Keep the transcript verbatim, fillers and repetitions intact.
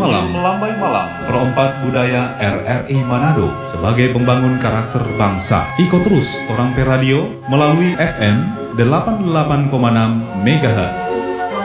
malam, melambai malam, perompak budaya R R I Manado sebagai pembangun karakter bangsa. Ikut terus Orang Pe Radio melalui F M delapan puluh delapan koma enam megahertz.